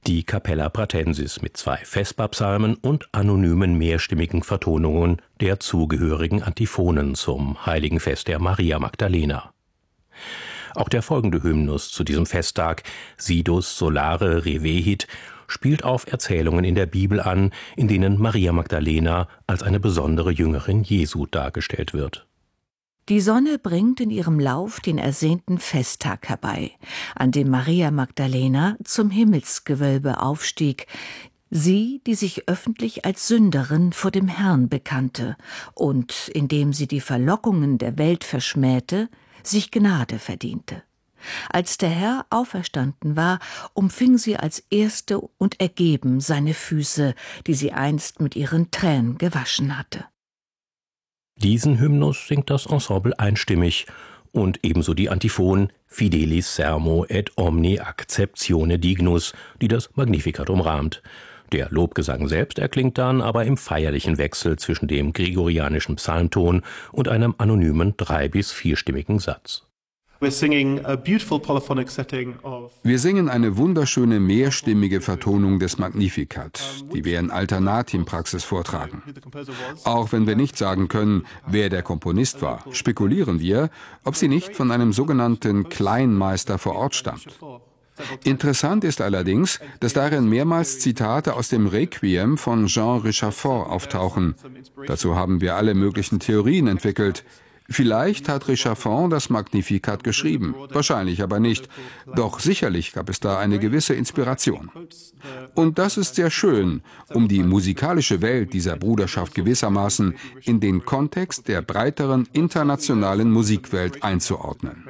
Die Capella Pratensis mit 2 Vesperpsalmen und anonymen mehrstimmigen Vertonungen der zugehörigen Antiphonen zum heiligen Fest der Maria Magdalena. Auch der folgende Hymnus zu diesem Festtag, Sidus solare revehit, spielt auf Erzählungen in der Bibel an, in denen Maria Magdalena als eine besondere Jüngerin Jesu dargestellt wird. Die Sonne bringt in ihrem Lauf den ersehnten Festtag herbei, an dem Maria Magdalena zum Himmelsgewölbe aufstieg, sie, die sich öffentlich als Sünderin vor dem Herrn bekannte und, indem sie die Verlockungen der Welt verschmähte, sich Gnade verdiente. Als der Herr auferstanden war, umfing sie als Erste und ergeben seine Füße, die sie einst mit ihren Tränen gewaschen hatte. Diesen Hymnus singt das Ensemble einstimmig und ebenso die Antiphonen Fidelis sermo et omni acceptione dignus, die das Magnificat umrahmt. Der Lobgesang selbst erklingt dann aber im feierlichen Wechsel zwischen dem gregorianischen Psalmton und einem anonymen 3- bis 4-stimmigen Satz. Wir singen eine wunderschöne mehrstimmige Vertonung des Magnificat, die wir in Alternatim-Praxis vortragen. Auch wenn wir nicht sagen können, wer der Komponist war, spekulieren wir, ob sie nicht von einem sogenannten Kleinmeister vor Ort stammt. Interessant ist allerdings, dass darin mehrmals Zitate aus dem Requiem von Jean Richafort auftauchen. Dazu haben wir alle möglichen Theorien entwickelt. Vielleicht hat Richafort das Magnificat geschrieben, wahrscheinlich aber nicht. Doch sicherlich gab es da eine gewisse Inspiration. Und das ist sehr schön, um die musikalische Welt dieser Bruderschaft gewissermaßen in den Kontext der breiteren internationalen Musikwelt einzuordnen.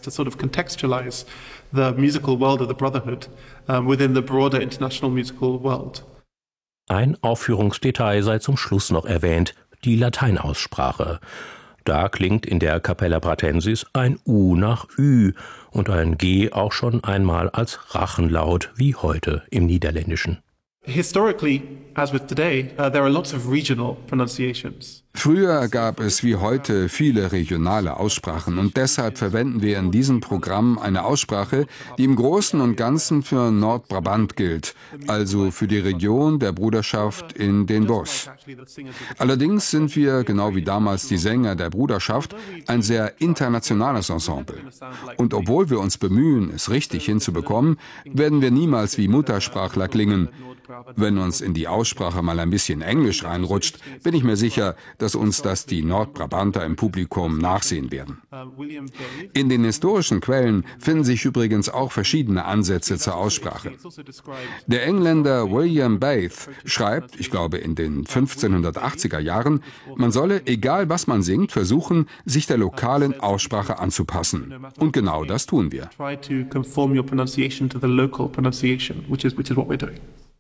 Ein Aufführungsdetail sei zum Schluss noch erwähnt, die Lateinaussprache. Da klingt in der Capella Pratensis ein U nach Ü und ein G auch schon einmal als Rachenlaut wie heute im Niederländischen. Historically, as with today, there are lots of regional pronunciations. Früher gab es wie heute viele regionale Aussprachen und deshalb verwenden wir in diesem Programm eine Aussprache, die im Großen und Ganzen für Nordbrabant gilt, also für die Region der Bruderschaft in den Bosch. Allerdings sind wir, genau wie damals die Sänger der Bruderschaft, ein sehr internationales Ensemble. Und obwohl wir uns bemühen, es richtig hinzubekommen, werden wir niemals wie Muttersprachler klingen. Wenn uns in die Aussprache mal ein bisschen Englisch reinrutscht, bin ich mir sicher, dass uns das die Nordbrabanter im Publikum nachsehen werden. In den historischen Quellen finden sich übrigens auch verschiedene Ansätze zur Aussprache. Der Engländer William Bath schreibt, ich glaube in den 1580er Jahren, man solle, egal was man singt, versuchen, sich der lokalen Aussprache anzupassen. Und genau das tun wir.